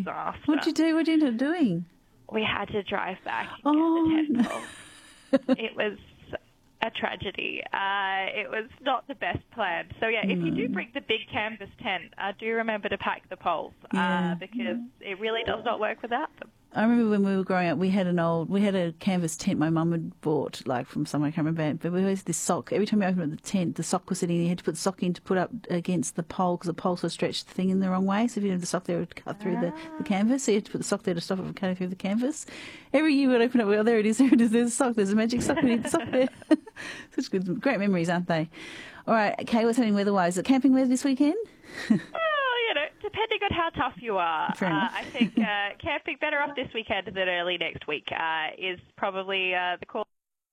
disaster. What'd you do? What did you end up doing? We had to drive back and Oh, get the tent no. poles. It was a tragedy. It was not the best plan. So, yeah, if you do bring the big canvas tent, do remember to pack the poles because it really does not work without them. I remember when we were growing up, we had a canvas tent my mum had bought, like from somewhere, I can't remember, but we always had this sock. Every time you opened up the tent, the sock was sitting there. You had to put the sock in to put up against the pole because the pole sort of stretched the thing in the wrong way. So if you didn't have the sock there, it would cut through the canvas. So you had to put the sock there to stop it from cutting through the canvas. Every year we'd open up, well, there it is, there's a sock, there's a magic sock, we need the sock there. Such great memories, aren't they? All right, Kate, what's happening weather-wise? Is it camping weather this weekend? Depending on how tough you are, I think camping better off this weekend than early next week is probably the call.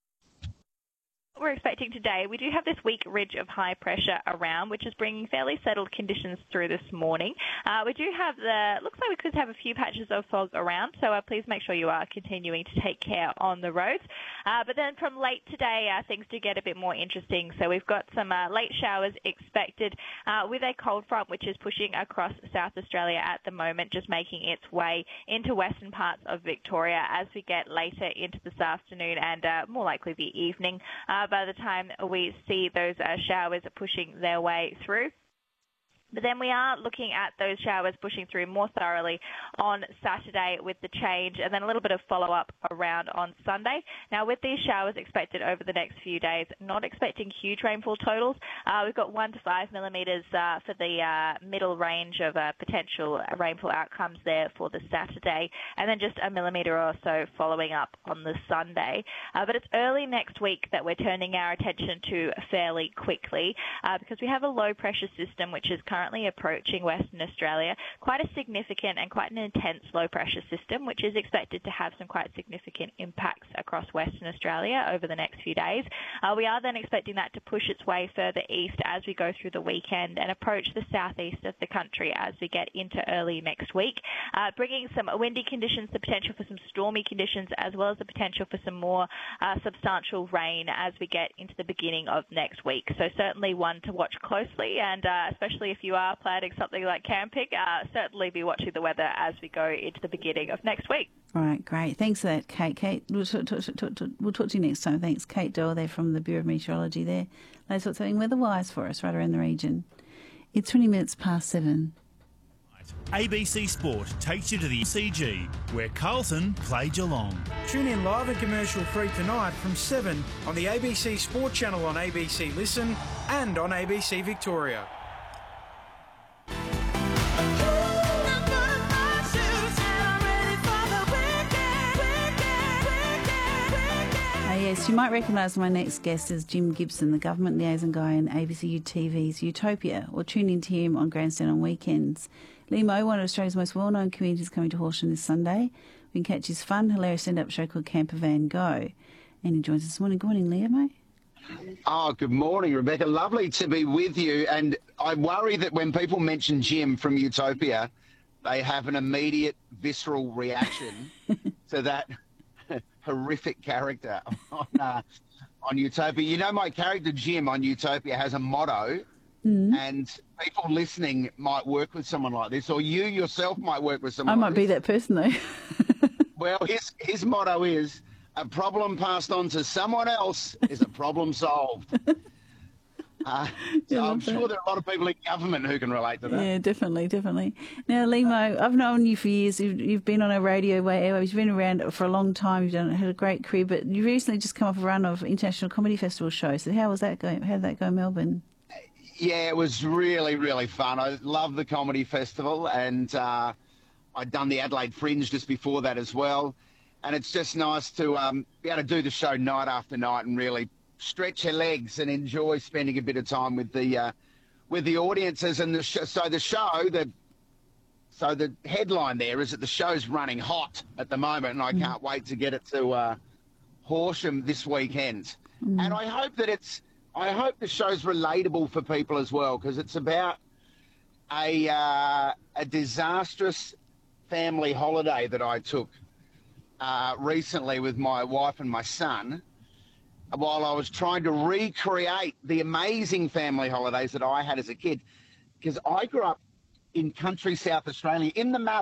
We're expecting today, we do have this weak ridge of high pressure around, which is bringing fairly settled conditions through this morning. We do have looks like we could have a few patches of fog around, so please make sure you are continuing to take care on the roads. But then from late today, things do get a bit more interesting. So we've got some late showers expected with a cold front, which is pushing across South Australia at the moment, just making its way into western parts of Victoria as we get later into this afternoon and more likely the evening. By the time we see those showers pushing their way through. But then we are looking at those showers pushing through more thoroughly on Saturday with the change and then a little bit of follow-up around on Sunday. Now, with these showers expected over the next few days, not expecting huge rainfall totals. We've got 1 to 5 millimetres for the middle range of potential rainfall outcomes there for the Saturday, and then just a millimetre or so following up on the Sunday. But it's early next week that we're turning our attention to fairly quickly because we have a low-pressure system which is currently approaching Western Australia, quite a significant and quite an intense low-pressure system, which is expected to have some quite significant impacts across Western Australia over the next few days. We are then expecting that to push its way further east as we go through the weekend and approach the southeast of the country as we get into early next week, bringing some windy conditions, the potential for some stormy conditions, as well as the potential for some more substantial rain as we get into the beginning of next week. So certainly one to watch closely, and especially if you are planning something like camping, certainly be watching the weather as we go into the beginning of next week. All right, great. Thanks for that, Kate. Kate, we'll talk to you next time. Thanks. Kate Doyle there from the Bureau of Meteorology there. That's what's happening weather-wise for us right around the region. It's 20 minutes past 7. ABC Sport takes you to the CG, where Carlton play Geelong. Tune in live and commercial-free tonight from 7 on the ABC Sport channel on ABC Listen and on ABC Victoria. Yes, you might recognise my next guest as Jim Gibson, the government liaison guy in ABC TV's Utopia, or tune in to him on Grandstand on weekends. Limo, one of Australia's most well-known comedians, coming to Horsham this Sunday. We can catch his fun, hilarious stand-up show called Camper Van Go. And he joins us this morning. Good morning, Limo. Oh, good morning, Rebecca. Lovely to be with you. And I worry that when people mention Jim from Utopia, they have an immediate visceral reaction to that horrific character on Utopia. You know, my character Jim on Utopia has a motto, and people listening might work with someone like this, or you yourself might work with someone. I might be that person though. Well, his motto is, a problem passed on to someone else is a problem solved. So I'm sure there are a lot of people in government who can relate to that. Yeah, definitely. Now, Limo, I've known you for years. You've been on a radio airwaves. You've been around for a long time. You've had a great career, but you recently just come off a run of International Comedy Festival shows. So how was that going? How did that go in Melbourne? Yeah, it was really, really fun. I love the Comedy Festival, and I'd done the Adelaide Fringe just before that as well. And it's just nice to be able to do the show night after night and really stretch your legs and enjoy spending a bit of time with the audiences. And so the headline there is that the show's running hot at the moment, and I can't wait to get it to Horsham this weekend. And I hope the show's relatable for people as well, because it's about a disastrous family holiday that I took recently with my wife and my son, while I was trying to recreate the amazing family holidays that I had as a kid, because I grew up in country South Australia, in the Mallee.